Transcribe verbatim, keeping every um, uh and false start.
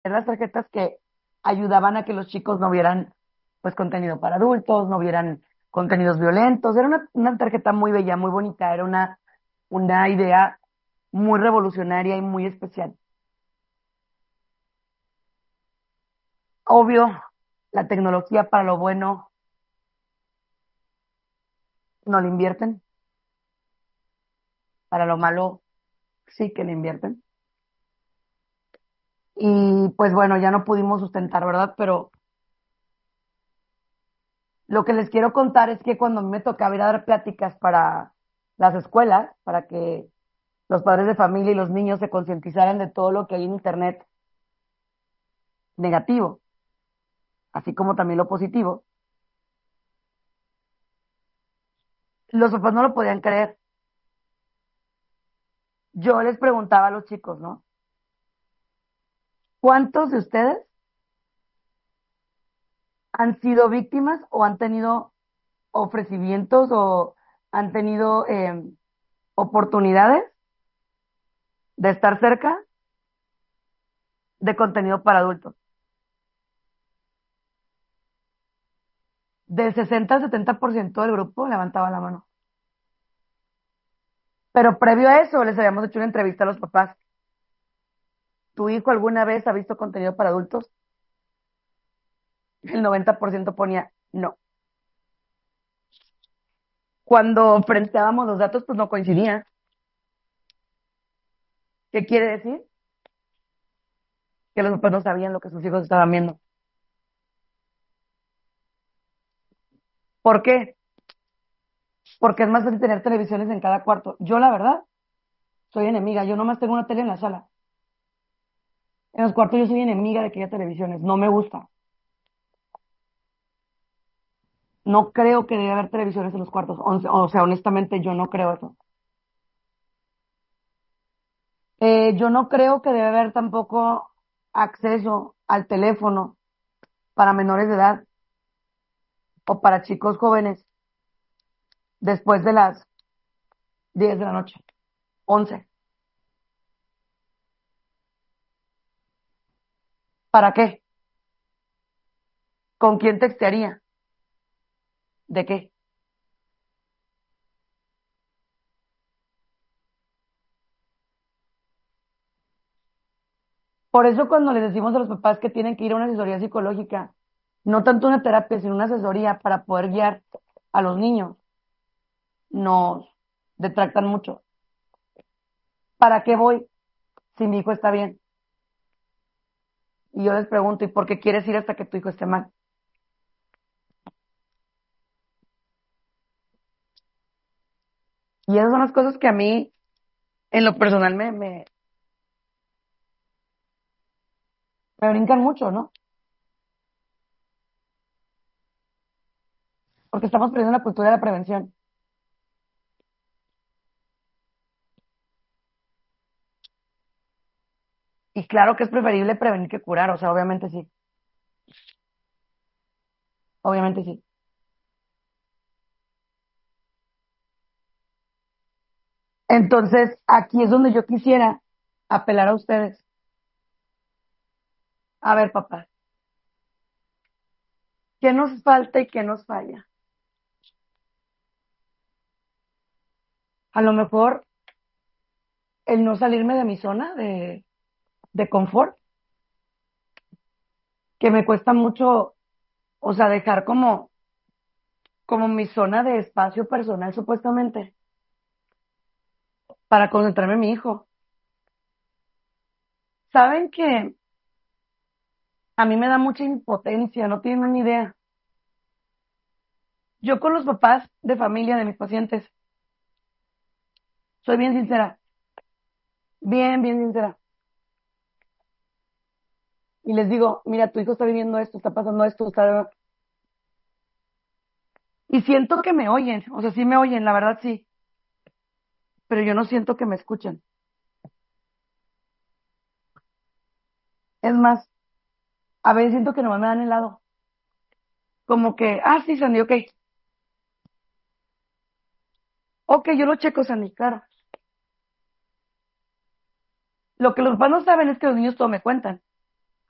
eran las tarjetas que ayudaban a que los chicos no vieran pues contenido para adultos, no vieran contenidos violentos. Era una, una tarjeta muy bella, muy bonita, era una, una idea muy revolucionaria y muy especial. Obvio, la tecnología para lo bueno no le invierten, para lo malo sí que le invierten. Y pues bueno, ya no pudimos sustentar, ¿verdad? Pero lo que les quiero contar es que cuando a mí me tocaba ir a dar pláticas para las escuelas, para que los padres de familia y los niños se concientizaran de todo lo que hay en Internet negativo, así como también lo positivo, los papás no lo podían creer. Yo les preguntaba a los chicos, ¿no? ¿Cuántos de ustedes han sido víctimas o han tenido ofrecimientos o han tenido eh, oportunidades de estar cerca de contenido para adultos? Del sesenta al setenta por ciento del grupo levantaba la mano. Pero previo a eso les habíamos hecho una entrevista a los papás. ¿Tu hijo alguna vez ha visto contenido para adultos? El noventa por ciento ponía no. Cuando frenteábamos los datos, pues no coincidía. ¿Qué quiere decir? Que los papás no sabían lo que sus hijos estaban viendo. ¿Por qué? Porque es más fácil tener televisiones en cada cuarto. Yo, la verdad, soy enemiga. Yo nomás tengo una tele en la sala. En los cuartos yo soy enemiga de que haya televisiones. No me gusta. No creo que debe haber televisiones en los cuartos. O o sea, honestamente, yo no creo eso. Eh, yo no creo que debe haber tampoco acceso al teléfono para menores de edad o para chicos jóvenes después de las diez de la noche, once. ¿Para qué? ¿Con quién textearía? ¿De qué? Por eso cuando les decimos a los papás que tienen que ir a una asesoría psicológica, no tanto una terapia, sino una asesoría para poder guiar a los niños, nos detractan mucho. ¿Para qué voy si mi hijo está bien? Y yo les pregunto, ¿y por qué quieres ir hasta que tu hijo esté mal? Y esas son las cosas que a mí, en lo personal, me, me, me brincan mucho, ¿no? Porque estamos perdiendo la cultura de la prevención. Y claro que es preferible prevenir que curar, o sea, obviamente sí, obviamente sí. Entonces, aquí es donde yo quisiera apelar a ustedes. A ver, papá, ¿qué nos falta y qué nos falla? A lo mejor el no salirme de mi zona de, de confort, que me cuesta mucho, o sea, dejar como, como mi zona de espacio personal, supuestamente, para concentrarme en mi hijo. Saben que a mí me da mucha impotencia, no tienen ni idea. Yo con los papás de familia de mis pacientes, soy bien sincera, bien, bien sincera. Y les digo, mira, tu hijo está viviendo esto, está pasando esto, está... Y siento que me oyen, o sea, sí me oyen, la verdad sí, pero yo no siento que me escuchen. Es más, a veces siento que nomás me dan helado. Como que, ah, sí, Sandy, ok. Ok, yo lo checo, Sandy, claro. Lo que los papás no saben es que los niños todo me cuentan.